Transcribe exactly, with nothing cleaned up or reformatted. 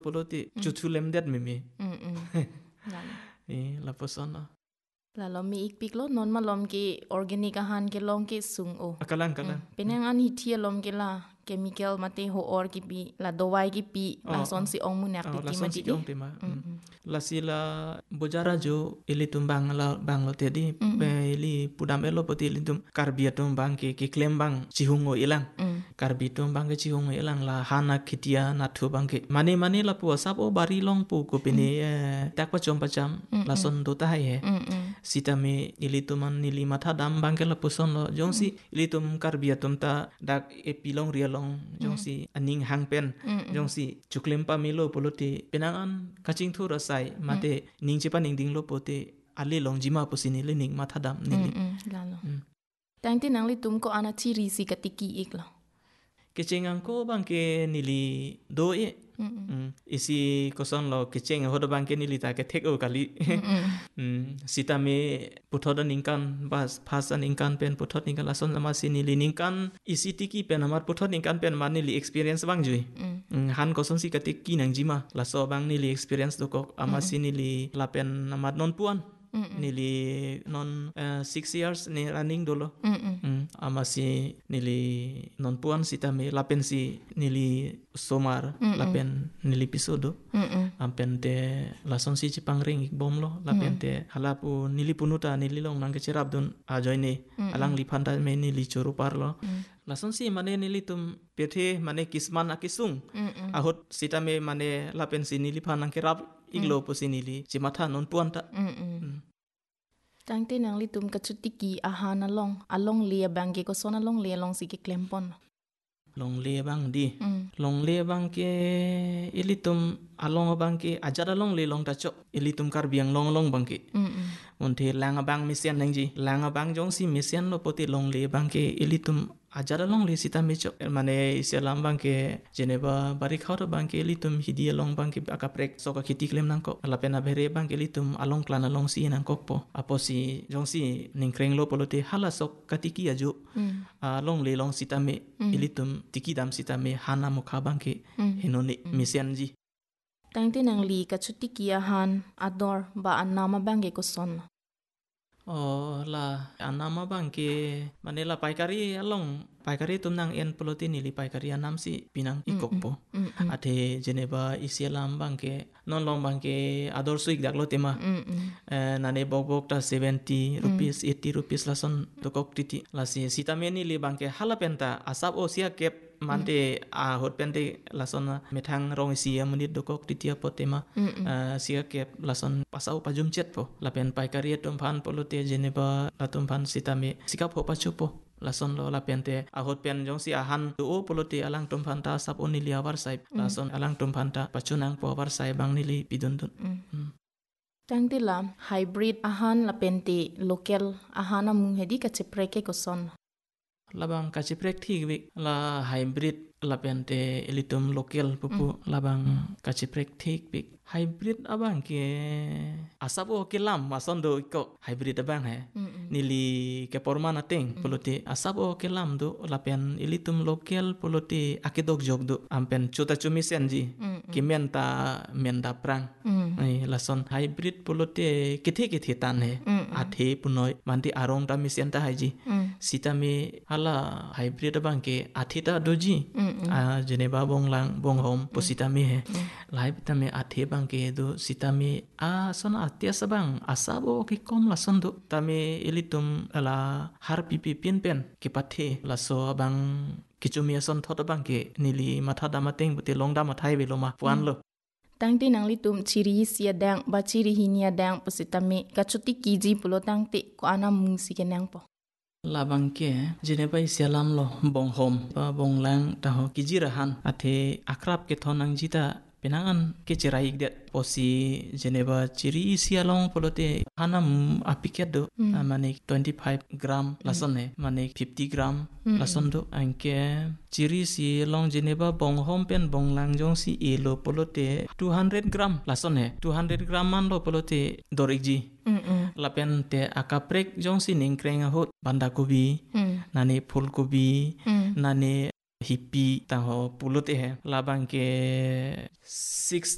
polote chuchulem det mimi mm mm eh la posona la lom mi ik pik lo non ma lom ki organic ahan ke lom ke sung o akalang kalang penang an hi thia lom ke la chemical mate ho or ki pi la dowai ki pi la son si ong mu nak ti ma ti ong tema la sila bojara jo ili tumbang la bang lo tedi pe ili pudam elo poti ili tum karbia tumbang ke ke klembang chihungo ilang karbi tumbang ke chihungo ilang la hana kitia na thu bang ke mane mane la pu sap o bari long pu ko pini tak pa chom pacham la son do ta hai he sita me ili tuman nili matha dam bang ke la puson lo jongsi ili tum karbia tum ta dak epilong rialong jongsi aning hangpen jongsi chuklempa milo polote penangan kaching thu rasai mate ning chepa ning ding lo pote ale long jima posini le ning matha dam nili lalo tang ti nang li tum ko ana chi ri si katiki ik lo kechengang ko bang ke nili do e isi koson lo kecheng hodo bang ke nili ta ke thek o kali sita me puthoda ningkan bas phasa ningkan pen puthot ningkan lason ama si nili ningkan isi tiki pen amar puthot ningkan pen man nili experience bang jui han koson si katik ki nang jima laso bang nili experience do kok ama si nili lapen amar non puan nili non uh, six years ni running dolo mm. ama si nili non puan sita me lapen si nili somar Mm-mm. lapen nili pisodo ampen te lason si cipang ring bom lo lapen te halapu nili punuta nili long nang kecerap dun ajoine alang lipanda me nili churu parlo lason si mane nili tum pethe mane kisman akisung ahot sita me mane lapen si nili phanang kerap iglo posinili cimatha non puanta tangte nang li tum kachutiki ahana long along lia bangke ko sona long lia long siki klempon long le bang di long le bang ke ilitum along bang ke ajara long le long tacho ilitum kar biang long long bang ke unte langa bang misian nangji langa bang jong si misian lo poti long le bang ke ilitum ajara long le sita mecho mane isialam bang ke jeneba bari khawra bang ke ilitum hidia long bang ke akaprek soka khiti klem nang ko lapena bere bang ke ilitum along klana long si nang kok po aposi jong si ningkreng lo polote hala sok katiki aju long le long sita me ilitum tiki dam sita me hana mukha bang ke henoni misian ji tangte nang li kachutiki ahan ador ba anama bangke ko son oh la anama bangke manela paikari along paikari tum nang en peloti nili paikari anam si pinang ikokpo ate jeneba isialam bangke non long bangke ador suik daklo tema eh, nane bok bok ta seventy rupees eighty rupees lason dokok titi lasi sitameni li bangke halapenta asap o sia kep mante a hot pente lason methang rong sia menit dokok titia potema uh, sia kep lason pasau pajum chet po lapen paikari tum phan polote jeneba latum phan sitame sikap ho pachupo lason lo lapente a hot pen jong si ahan do polote alang tum phan ta sap onili awar sai lason alang tum phan ta pachunang po awar sai bang nili pidun dun tangte la hybrid ahan lapente local ahana mung hedi ka chepreke ko son labang kaciprek thik la hybrid lapente elitum local pupu mm. labang kaciprek thik bik hybrid abang ke asabo kelam masondo iko hybrid abang he Mm-mm. nili ke pormana teng mm. polote asabo kelam do lapen elitum local polote akedok jog do ampen chota chumi senji kimenta menda prang mm. ai lason hybrid polote kithe kithe tan he athe punoi manti arong ta misienta haji mm. sitame hala hybrid abang ke athita doji a jeneba bonglang bonghom positame he live tame athe bangke do sitame a sona atia sabang asabo ki kom lason do tame elitum ala har pipi pin pen ki pathe laso bang kichumia son thot bangke nili matha damateng buti longda mathai beloma puan lo tangte nang litum chiri sia dang ba chiri hinia dang positame kachuti kiji pulo tangte ko ana mung sikenang po labang ke jeneba isialam lo bonghom ba bonglang taho kijirahan athe akrab ke thonang jita penangan ke cerai det posi jeneba ciri isialong polote hanam apiket do mm. mane twenty-five gram lason ne mane fifty gram mm. lason do anke ciri si long jeneba bonghom pen bonglang jong si elo polote two hundred gram lason ne two hundred gram man lo polote dorikji lapen te akaprek jong si ningkreng hot banda kobi mm. nane phul kobi mm. nane hippy taho pulote he labang ke six